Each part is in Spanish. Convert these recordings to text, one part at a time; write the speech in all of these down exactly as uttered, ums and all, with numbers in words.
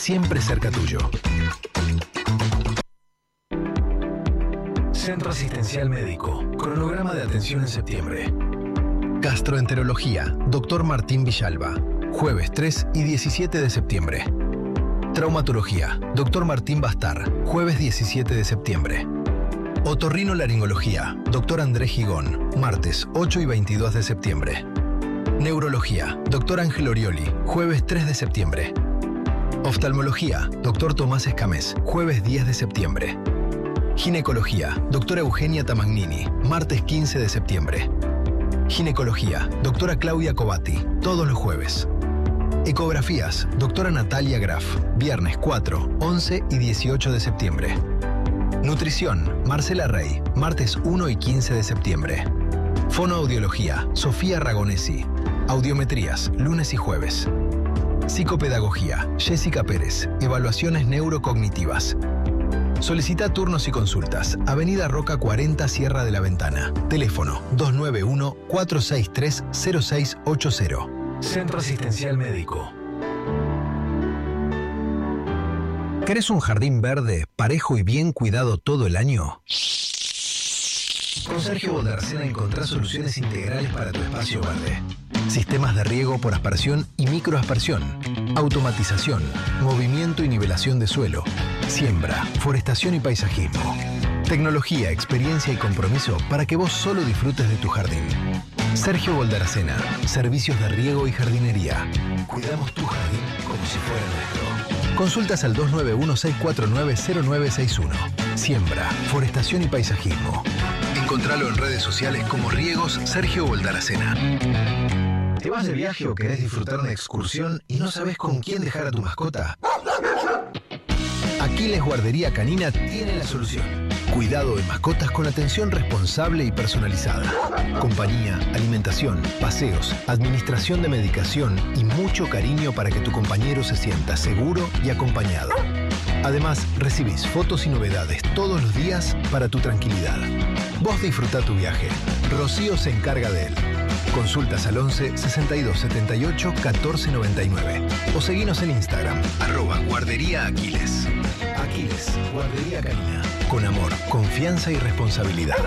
siempre cerca tuyo. Centro Asistencial Médico. Cronograma de atención en septiembre. Gastroenterología. Doctor Martín Villalba. Jueves tres y diecisiete de septiembre. Traumatología. Doctor Martín Bastar. Jueves diecisiete de septiembre. Otorrinolaringología. Doctor Andrés Gigón. Martes ocho y veintidós de septiembre. Neurología. Doctor Ángel Orioli. Jueves tres de septiembre. Oftalmología. Doctor Tomás Escamés. Jueves diez de septiembre. Ginecología. Doctora Eugenia Tamagnini. Martes quince de septiembre. Ginecología. Doctora Claudia Covati. Todos los jueves. Ecografías. Doctora Natalia Graf. Viernes cuatro, once y dieciocho de septiembre. Nutrición. Marcela Rey. Martes uno y quince de septiembre. Fonoaudiología. Sofía Ragonesi. Audiometrías. Lunes y jueves. Psicopedagogía. Jessica Pérez. Evaluaciones neurocognitivas. Solicita turnos y consultas. Avenida Roca cuarenta, Sierra de la Ventana. Teléfono dos nueve uno, cuatro seis tres, cero seis ocho cero. Centro Asistencial Médico. ¿Querés un jardín verde, parejo y bien cuidado todo el año? Con Sergio Boldarcena encontrás soluciones integrales para tu espacio verde. Sistemas de riego por aspersión y microaspersión. Automatización, movimiento y nivelación de suelo. Siembra, forestación y paisajismo. Tecnología, experiencia y compromiso para que vos solo disfrutes de tu jardín. Sergio Boldarcena, servicios de riego y jardinería. Cuidamos tu jardín como si fuera nuestro. Consultas al dos nueve uno, seis cuatro nueve, cero nueve seis uno. Siembra, forestación y paisajismo. Encontralo en redes sociales como Riegos Sergio Boldarcena. ¿Te vas de viaje o querés disfrutar una excursión y no sabés con quién dejar a tu mascota? Aquiles Guardería Canina tiene la solución. Cuidado de mascotas con atención responsable y personalizada. Compañía, alimentación, paseos, administración de medicación y mucho cariño para que tu compañero se sienta seguro y acompañado. Además, recibís fotos y novedades todos los días para tu tranquilidad. Vos disfrutá tu viaje. Rocío se encarga de él. Consultas al once, sesenta y dos, setenta y ocho, catorce noventa y nueve. O seguinos en Instagram, arroba guardería Aquiles. Aquiles, Guardería Canina. Con amor, confianza y responsabilidad.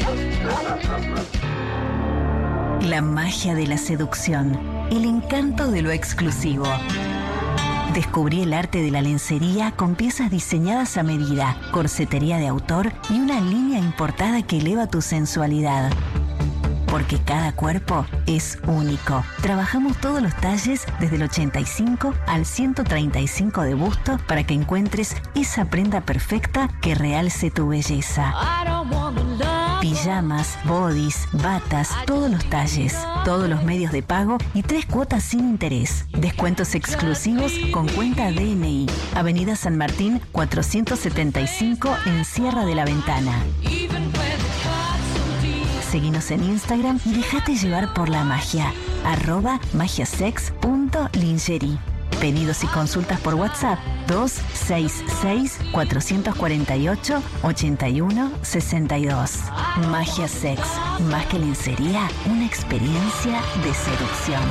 La magia de la seducción. El encanto de lo exclusivo. Descubrí el arte de la lencería con piezas diseñadas a medida, corsetería de autor y una línea importada que eleva tu sensualidad. Porque cada cuerpo es único. Trabajamos todos los talles desde el ochenta y cinco al ciento treinta y cinco de busto para que encuentres esa prenda perfecta que realce tu belleza. Pijamas, bodys, batas, todos los talles, todos los medios de pago y tres cuotas sin interés. Descuentos exclusivos con cuenta D N I. Avenida San Martín cuatrocientos setenta y cinco en Sierra de la Ventana. Seguinos en Instagram y déjate llevar por la magia. Arroba magiasex punto lingerie. Pedidos y consultas por WhatsApp dos seis seis, cuatro cuatro ocho, ocho uno seis dos. Magia Sex, más que lencería, una experiencia de seducción.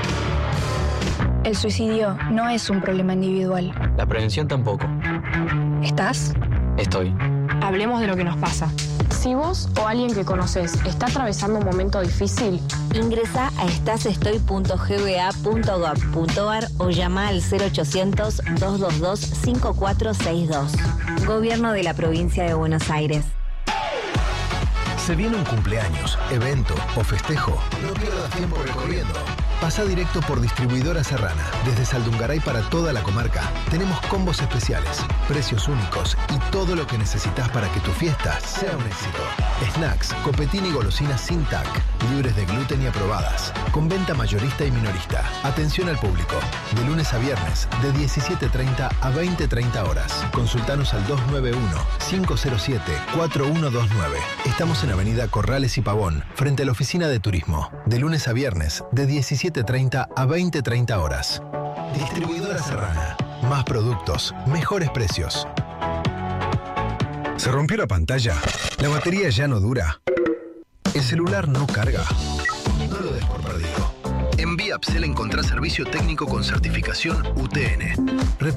El suicidio no es un problema individual. La prevención tampoco. ¿Estás? Estoy. Hablemos de lo que nos pasa. Si vos o alguien que conoces está atravesando un momento difícil, ingresa a estasestoy punto g b a punto gov punto a r o llama al cero ochocientos, dos dos dos, cinco cuatro seis dos. Gobierno de la Provincia de Buenos Aires. Se viene un cumpleaños, evento o festejo. No pierdas tiempo recorriendo. Pasa directo por Distribuidora Serrana. Desde Saldungaray para toda la comarca. Tenemos combos especiales, precios únicos y todo lo que necesitas para que tu fiesta sea un éxito. Snacks, copetín y golosinas sin T A C, libres de gluten y aprobadas. Con venta mayorista y minorista. Atención al público. De lunes a viernes, de diecisiete treinta a veinte treinta horas. Consultanos al dos nueve uno, cinco cero siete, cuatro uno dos nueve. Estamos en Avenida Corrales y Pavón, frente a la Oficina de Turismo. De lunes a viernes, de diecisiete treinta a veinte treinta horas. Distribuidora Serrana. Más productos, mejores precios. ¿Se rompió la pantalla? ¿La batería ya no dura? ¿El celular no carga? No lo des por perdido. En Viapsel encontrás servicio técnico con certificación U T N.